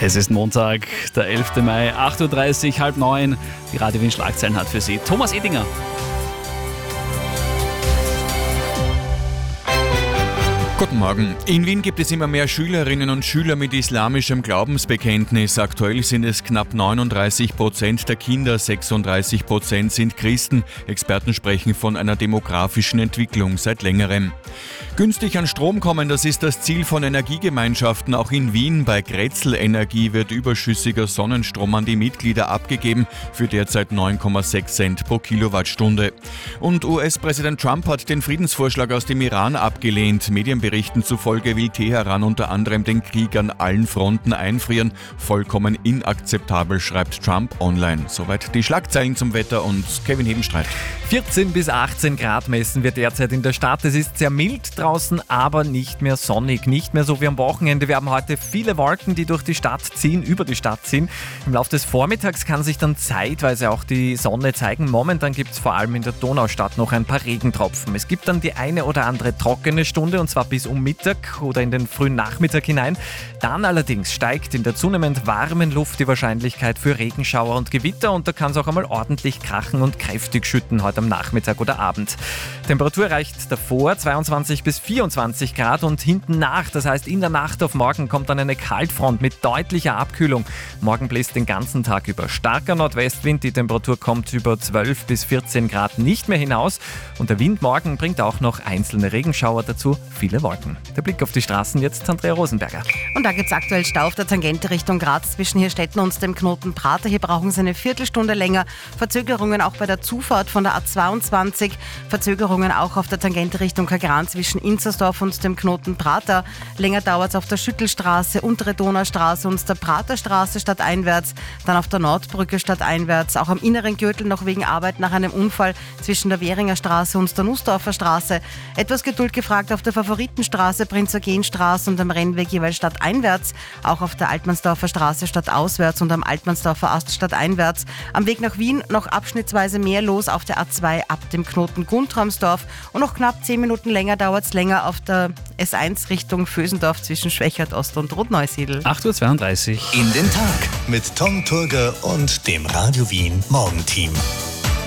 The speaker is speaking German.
Es ist Montag, der 11. Mai, 8.30 Uhr, halb 9. Die Radio Wien Schlagzeilen hat für Sie Thomas Edinger. Guten Morgen. In Wien gibt es immer mehr Schülerinnen und Schüler mit islamischem Glaubensbekenntnis. Aktuell sind es knapp 39% der Kinder, 36% sind Christen. Experten sprechen von einer demografischen Entwicklung seit längerem. Günstig an Strom kommen, das ist das Ziel von Energiegemeinschaften. Auch in Wien bei Grätzl Energie wird überschüssiger Sonnenstrom an die Mitglieder abgegeben, für derzeit 9,6 Cent pro Kilowattstunde. Und US-Präsident Trump hat den Friedensvorschlag aus dem Iran abgelehnt. Medienberichten zufolge will Teheran unter anderem den Krieg an allen Fronten einfrieren. Vollkommen inakzeptabel, schreibt Trump online. Soweit die Schlagzeilen zum Wetter und Kevin Hebenstreit. 14 bis 18 Grad messen wir derzeit in der Stadt. Es ist sehr mild draußen, aber nicht mehr sonnig. Nicht mehr so wie am Wochenende. Wir haben heute viele Wolken, die durch die Stadt ziehen, über die Stadt ziehen. Im Laufe des Vormittags kann sich dann zeitweise auch die Sonne zeigen. Momentan gibt es vor allem in der Donaustadt noch ein paar Regentropfen. Es gibt dann die eine oder andere trockene Stunde, und zwar bis um Mittag oder in den frühen Nachmittag hinein. Dann allerdings steigt in der zunehmend warmen Luft die Wahrscheinlichkeit für Regenschauer und Gewitter, und da kann es auch einmal ordentlich krachen und kräftig schütten heute am Nachmittag oder Abend. Temperatur reicht davor 22 bis 24 Grad und hinten nach, das heißt in der Nacht auf morgen, kommt dann eine Kaltfront mit deutlicher Abkühlung. Morgen bläst den ganzen Tag über starker Nordwestwind, die Temperatur kommt über 12 bis 14 Grad nicht mehr hinaus, und der Wind morgen bringt auch noch einzelne Regenschauer dazu, viele Wolken. Der Blick auf die Straßen jetzt, Andrea Rosenberger. Und da gibt es aktuell Stau auf der Tangente Richtung Graz zwischen Hirstetten und dem Knoten Prater. Hier brauchen Sie eine Viertelstunde länger. Verzögerungen auch bei der Zufahrt von der A22. Verzögerungen auch auf der Tangente Richtung Kagran zwischen Inzersdorf und dem Knoten Prater. Länger dauert es auf der Schüttelstraße, untere Donaustraße und der Praterstraße stadteinwärts. Dann auf der Nordbrücke stadteinwärts. Auch am inneren Gürtel noch wegen Arbeit nach einem Unfall zwischen der Währinger Straße und der Nussdorfer Straße. Etwas Geduld gefragt auf der Favoritenstraße, Prinz-Eugen-Straße und am Rennweg jeweils stadteinwärts. Auch auf der Altmannsdorfer Straße stadtauswärts und am Altmannsdorfer Ast stadteinwärts. Am Weg nach Wien noch abschnittsweise mehr los auf der A2 ab dem Knoten Guntramsdorf. Und noch knapp 10 Minuten länger dauert es länger auf der S1 Richtung Vösendorf zwischen Schwächert-Ost und Rotneusiedl. 8.32 Uhr. In den Tag mit Tom Turger und dem Radio Wien Morgenteam.